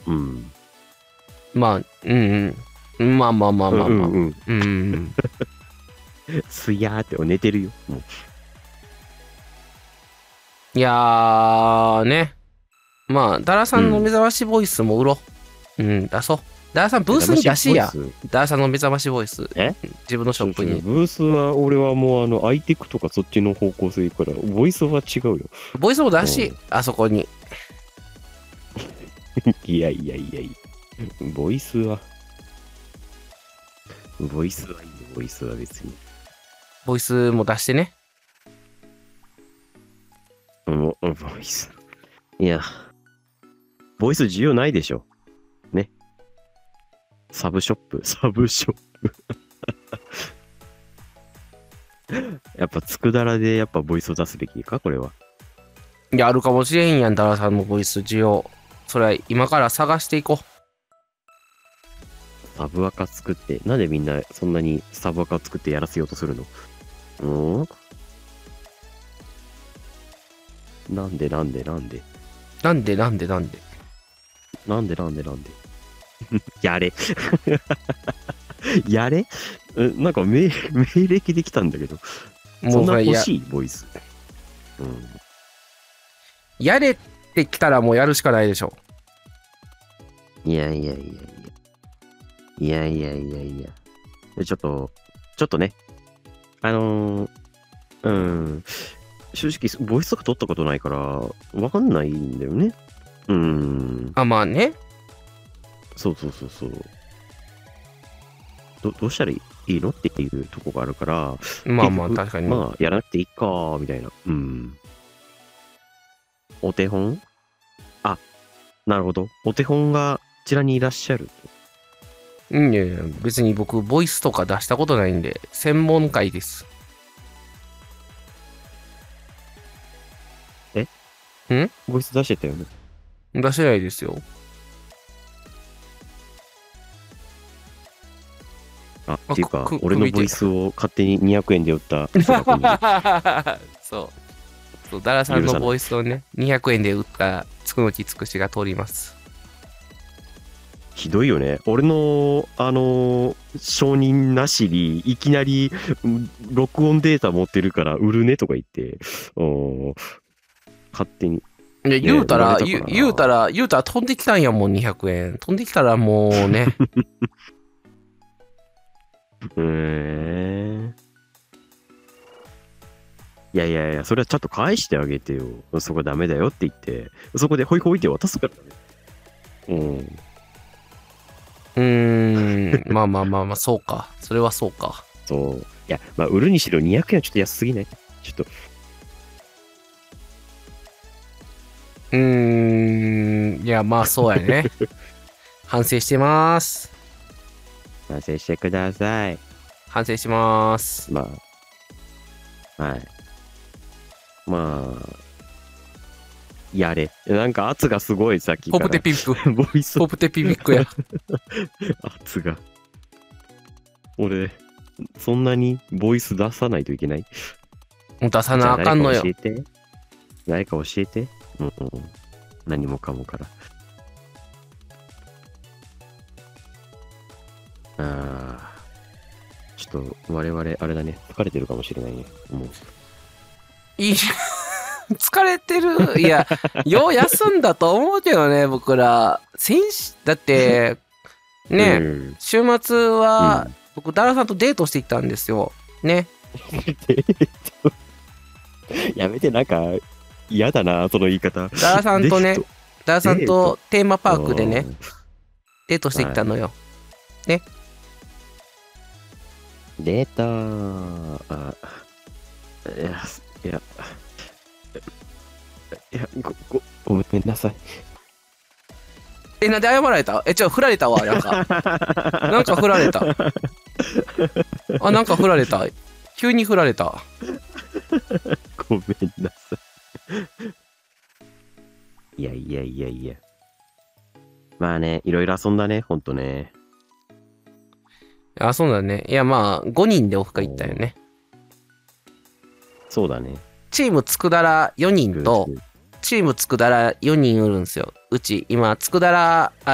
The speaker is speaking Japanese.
うん。 まあ、うんうん。まあまあまあまあまあ。 うんうんうん。 すやーって寝てるよ。もういやーね。まあ、ダラさんの目うん。 覚ましボイスも売ろう。うん、出そう。ダラさんブースに出しや。 目覚ましボイスダラさんの目覚ましボイス。 え自分のショップに。 ブースは、俺はもうアイテクとかそっちの方向性から、ボイスは違うよ。 ボイスも出し、あそこに。 いやいやいやいや。ボイスはいいよ、ボイスは別に。 ボイスも出してね。 ボイス。いや、ボイス需要ないでしょ。ね。サブショップ。やっぱ、つくだらでやっぱボイスを出すべきかこれは。 いや、あるかもしれんやん、ダラさんのボイス需要。それは今から探していこサブアカ作って、なんでみんなそんなにサブアカを作ってやらせようとするの？なんでなんでやれ。やれなんか命令できたんだけど。そんな欲しいボイス。 やれってきたらもうやるしかないでしょ。 いや。ちょっとね。正直、ボイスとか取ったことないから、わかんないんだよね。 あ、まあね。 そう。どうしたらいいのっていうとこがあるから、 まあまあ、確かに。 まあ、やらなくていいか、みたいな。お手本？あ、なるほど。お手本がこちらにいらっしゃる。 いやいや、別に僕、ボイスとか出したことないんで、専門外です。 ボイス出してたよね。 出せないですよ。 っていうか、俺のボイスを勝手に200円で売った人がここにいる。 そう、ダラさんのボイスをね、200円で売ったつくのきつくしが通ります。 ひどいよね。俺の、承認なしに、いきなり、録音データ持ってるから売るねとか言って、勝手に。 いや、言うたら飛んできたんやもん、200円。飛んできたらもうね。 いや、それはちゃんと返してあげてよ。そこダメだよって言って、そこでホイホイって渡すからね。 まあ、そうか。それはそうか。 そう。いや、まあ、売るにしろ200円はちょっと安すぎない？ちょっと。 いや、まあ、そうやね。反省してます。 反省してください。 反省します。 まあ。はい。まあ。やれ。なんか圧がすごいさっきから。 ポプテピピック。 ボイス。 ポプテピピックや。 圧が。俺、そんなにボイス出さないといけない？ 出さなあかんのよ。 誰か教えて。何もかもから。ちょっと我々あれだね、疲れてるかもしれないね。もういい疲れてる。いや、よう休んだと思うけどね、僕ら。だって、ね、週末は、僕、ダラさんとデートしてきたんですよ。ね。 やめて、なんか、嫌だな、その言い方。 ダラさんとね、ダラさんとテーマパークでね、デートしてきたのよ。ね。 データごめんなさい。 なんで謝られた？振られたわ、なんか。なんか振られた。なんか振られた。急に振られた。 ごめんなさい。いや。まあね、いろいろ遊んだね、ほんとね。 そうだね。いや、まあ、5人でオフ会行ったよね。 そうだね。 チームつくだら4人と、チームつくだら4人おるんですよ。うち、今、つくだら、